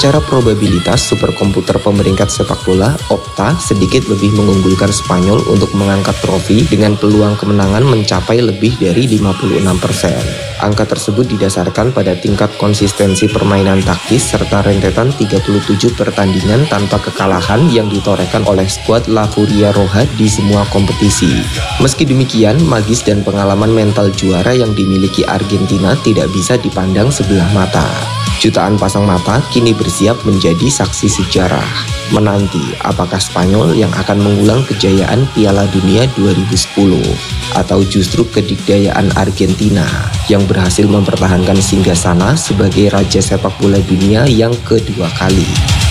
Secara probabilitas, superkomputer pemeringkat sepak bola, Opta, sedikit lebih mengunggulkan Spanyol untuk mengangkat trofi dengan peluang kemenangan mencapai lebih dari 56%. Angka tersebut didasarkan pada tingkat konsistensi permainan taktis serta rentetan 37 pertandingan tanpa kekalahan yang ditorehkan oleh skuad La Furia Roja di semua kompetisi. Meski demikian, magis dan pengalaman mental juara yang dimiliki Argentina tidak bisa dipandang sebelah mata. Jutaan pasang mata kini bersiap menjadi saksi sejarah, menanti apakah Spanyol yang akan mengulang kejayaan Piala Dunia 2010 atau justru kedikdayaan Argentina yang berhasil mempertahankan singgasana sebagai raja sepak bola dunia yang kedua kali.